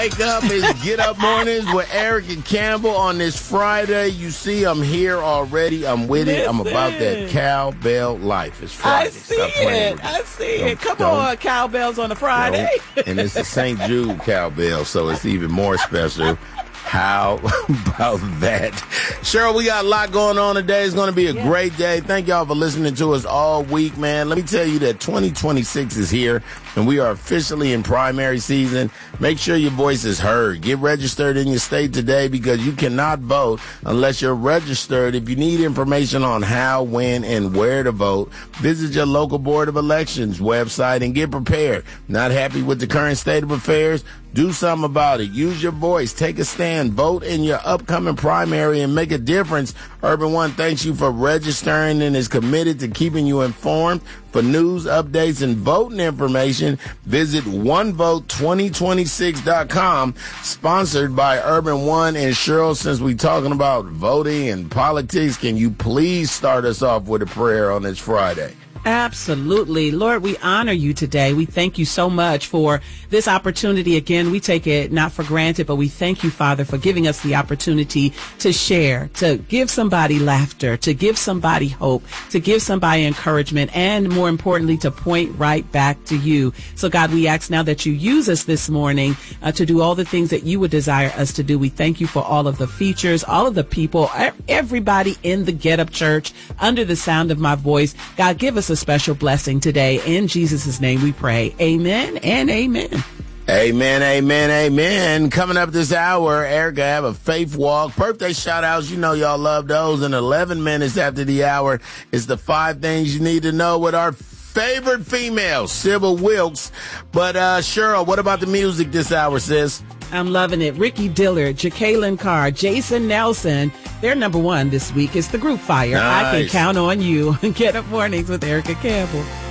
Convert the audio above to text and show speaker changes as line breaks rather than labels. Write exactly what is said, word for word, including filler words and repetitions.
wake up. It's Get Up Mornings with Erica Campbell on this Friday. You see, I'm here already. I'm with it. I'm about that cowbell life. It's Friday.
I see it. I see it. Come on, cowbells on a Friday.
And it's the Saint Jude cowbell, so it's even more special. How about that? Cheryl, we got a lot going on today. It's going to be a yeah. great day. Thank y'all for listening to us all week, man. Let me tell you that twenty twenty-six is here, and we are officially in primary season. Make sure your voice is heard. Get registered in your state today because you cannot vote unless you're registered. If you need information on how, when, and where to vote, visit your local Board of Elections website and get prepared. Not happy with the current state of affairs? Do something about it. Use your voice. Take a stand. Vote in your upcoming primary and make a difference. Urban One thanks you for registering and is committed to keeping you informed. For news, updates, and voting information, visit one vote twenty twenty-six dot com. Sponsored by Urban One. And Cheryl, since we're talking about voting and politics, can you please start us off with a prayer on this Friday?
Absolutely. Lord, we honor you today. We thank you so much for this opportunity. Again, we take it not for granted, but we thank you, Father, for giving us the opportunity to share, to give somebody laughter, to give somebody hope, to give somebody encouragement, and more importantly, to point right back to you. So, God, we ask now that you use us this morning uh, to do all the things that you would desire us to do. We thank you for all of the features, all of the people, everybody in the Get Up Church under the sound of my voice. God, give us a special blessing today. In Jesus' name we pray. Amen and amen.
Amen, amen, amen. Coming up this hour, Erica have a faith walk. Birthday shout outs. You know y'all love those. And eleven minutes after the hour is the five things you need to know with our favorite female, Sybil Wilkes. But uh, Cheryl, what about the music this hour, sis?
I'm loving it. Ricky Dillard, Jacqueline Carr, Jason Nelson. They're number one this week. It's the group Fire. Nice. I can count on you. Get Up Mornings with Erica Campbell.